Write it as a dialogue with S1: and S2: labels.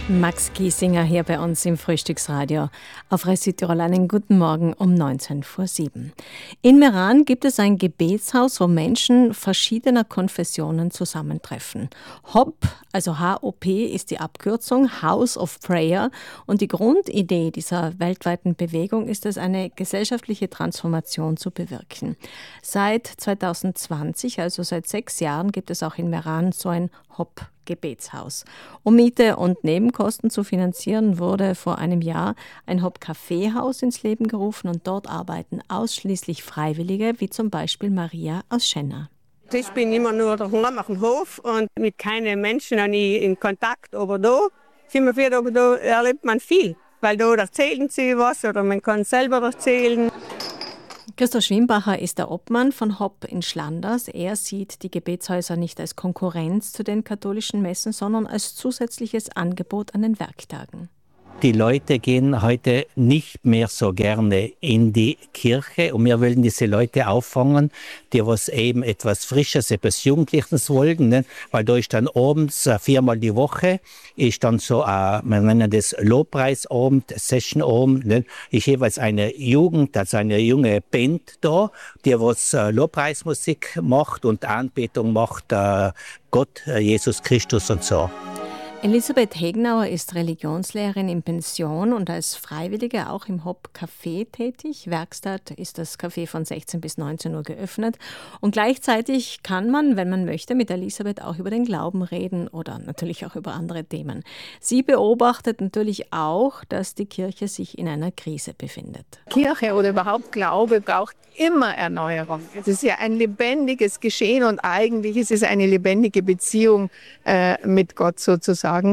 S1: Max Giesinger hier bei uns im Frühstücksradio auf Radio Südtirol. Einen guten Morgen um 19:07. In Meran gibt es ein Gebetshaus, wo Menschen verschiedener Konfessionen zusammentreffen. HOP, also HOP, ist die Abkürzung House of Prayer, und die Grundidee dieser weltweiten Bewegung ist es, eine gesellschaftliche Transformation zu bewirken. Seit 2020, also seit 6 Jahren, gibt es auch in Meran so ein HOP-Gebetshaus. Um Miete und Nebenkosten zu finanzieren, wurde vor einem Jahr ein HOP-Kaffeehaus ins Leben gerufen, und dort arbeiten ausschließlich Freiwillige, wie zum Beispiel Maria aus Schenna.
S2: Ich bin immer nur daheim auf dem Hof und mit keinen Menschen in Kontakt. Aber da erlebt man viel, weil da erzählen sie was oder man kann selber erzählen.
S1: Christoph Schwimbacher ist der Obmann von HOP in Schlanders. Er sieht die Gebetshäuser nicht als Konkurrenz zu den katholischen Messen, sondern als zusätzliches Angebot an den Werktagen.
S3: Die Leute gehen heute nicht mehr so gerne in die Kirche, und wir wollen diese Leute auffangen, die was eben etwas Frisches, etwas Jugendliches wollen, ne? Weil da ist dann abends 4-mal die Woche, ist dann so, wir nennen das Lobpreisabend, Sessionabend, ne? Ist jeweils eine Jugend, also eine junge Band da, die was Lobpreismusik macht und Anbetung macht, Gott, Jesus Christus und so.
S1: Elisabeth Hegnauer ist Religionslehrerin in Pension und als Freiwillige auch im HOP-Café tätig. Werkstatt ist das Café von 16 bis 19 Uhr geöffnet. Und gleichzeitig kann man, wenn man möchte, mit Elisabeth auch über den Glauben reden oder natürlich auch über andere Themen. Sie beobachtet natürlich auch, dass die Kirche sich in einer Krise befindet.
S4: Kirche oder überhaupt Glaube braucht immer Erneuerung. Es ist ja ein lebendiges Geschehen, und eigentlich ist es eine lebendige Beziehung mit Gott sozusagen.